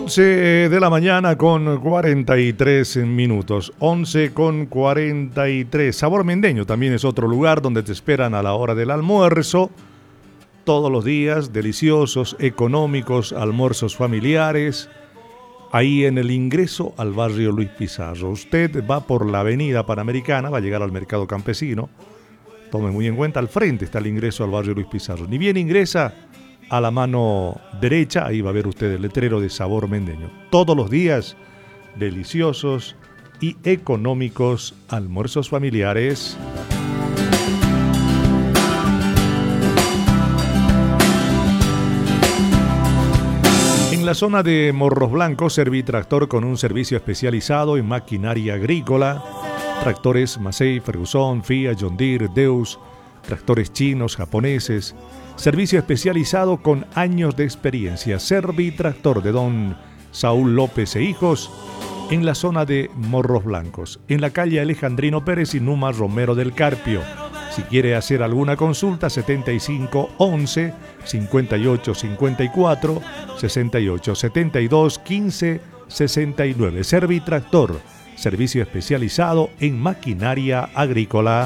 11 de la mañana con 43 minutos. 11 con 43. Sabor Mendeño también es otro lugar donde te esperan a la hora del almuerzo. Todos los días, deliciosos, económicos, almuerzos familiares. Ahí en el ingreso al barrio Luis Pizarro. Usted va por la avenida Panamericana, va a llegar al mercado campesino. Tome muy en cuenta, al frente está el ingreso al barrio Luis Pizarro. Ni bien ingresa, a la mano derecha, ahí va a ver usted el letrero de Sabor Mendeño. Todos los días, deliciosos y económicos almuerzos familiares. En la zona de Morros Blancos, Servitractor con un servicio especializado en maquinaria agrícola. Tractores Massey, Ferguson, Fiat, John Deere, Deus, tractores chinos, japoneses. Servicio especializado con años de experiencia. Servitractor de don Saúl López e Hijos, en la zona de Morros Blancos, en la calle Alejandrino Pérez y Numa Romero del Carpio. Si quiere hacer alguna consulta, 75 11 58 54 68 72 15 69. Servitractor, servicio especializado en maquinaria agrícola.